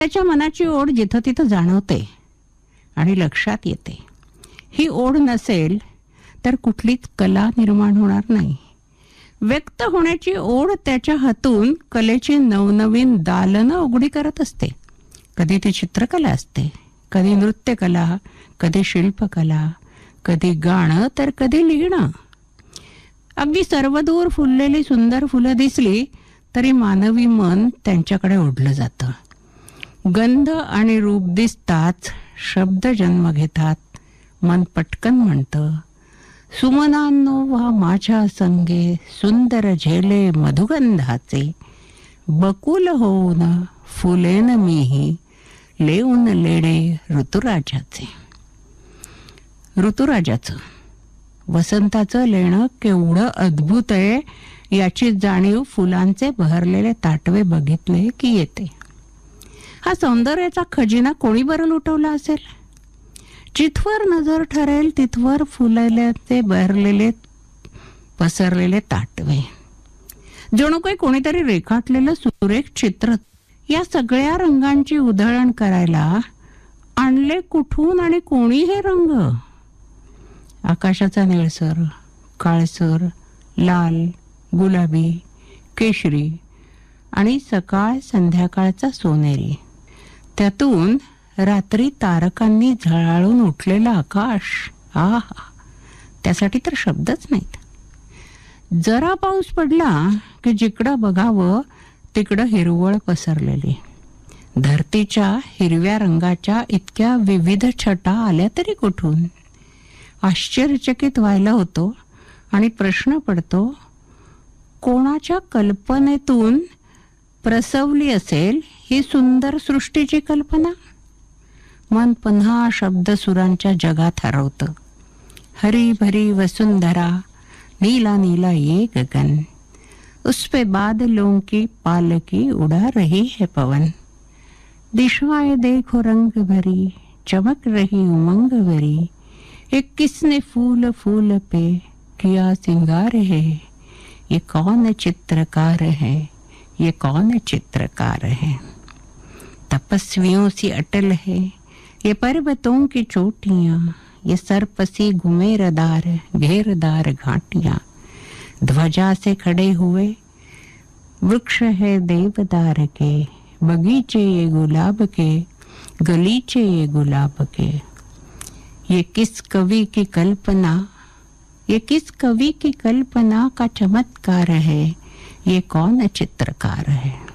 त्याच्या मनाची ओढ जिथं तिथं जाणवते आणि लक्षात येते. ही ओढ नसेल तर कुठलीच कला निर्माण होणार नाही. व्यक्त होण्याची ओढ त्याच्या हातून कलेची नवनवीन दालनं उघडी करत असते. कधी ती चित्रकला असते, कधी नृत्यकला, कधी शिल्पकला, कधी गाणं तर कधी लिहिणं. अगदी सर्वदूर फुललेली सुंदर फुलं दिसली तरी मानवी मन त्यांच्याकडे ओढलं जातं. गंध आणि रूप दिसताच शब्द जन्म घेतात. मन पटकन म्हणतं, सुमनांनो वा माझ्या संगे सुंदर झेले मधुगंधाचे, बकुल होऊन फुलेन मीही लेऊन लेणे ऋतुराजाचे. ऋतुराजाचं वसंताचं लेणं केवढं अद्भुत आहे याची जाणीव फुलांचे बहरलेले ताटवे बघितले की येते. हा सौंदर्याचा खजिना कोणी बरं लुटवला असेल? जिथवर नजर ठरेल तिथवर फुललेले बहरलेले पसरलेले ताटवे, जणू काही कोणीतरी रेखाटलेलं सुरेख चित्र. या सगळ्या रंगांची उधळण करायला आणले कुठून आणि कोणी हे रंग? आकाशाचा निळसर, काळसर, लाल, गुलाबी, केशरी आणि सकाळ संध्याकाळचा सोनेरी, त्यातून रात्री तारकांनी झळाळून उठलेलं आकाश. आहा, त्यासाठी तर शब्दच नाहीत. जरा पाऊस पडला की जिकडं बघावं तिकडं हिरवळ पसरलेली. धरतीच्या हिरव्या रंगाच्या इतक्या विविध छटा आल्या तरी कुठून? आश्चर्यचकित व्हायला होतो आणि प्रश्न पडतो, कोणाच्या कल्पनेतून प्रसवली असेल ही सुंदर सृष्टीची कल्पना? मन पुन्हा शब्दसुरांच्या जगात हरवतं. हरी भरी वसुंधरा, नीला नीला ये गगन, उस पे बादलों की पालकी उड़ा रही है पवन, दिशाएं देखो रंग भरी, चमक रही उमंग भरी, ये किसने फूल फूल पे किया सिंगार है, ये कौन चित्रकार है, ये कौन चित्रकार है. तपस्वियों सी अटल है ये पर्वतों की चोटियां, ये सर्पसी घुमेरदार घेरदार घाटियां, ध्वजा से खड़े हुए वृक्ष है देवदार के, बगीचे ये गुलाब के, गलीचे ये गुलाब के. ये किस कवि की कल्पना, ये किस कवि की कल्पना का चमत्कार है, ये कौन चित्रकार है.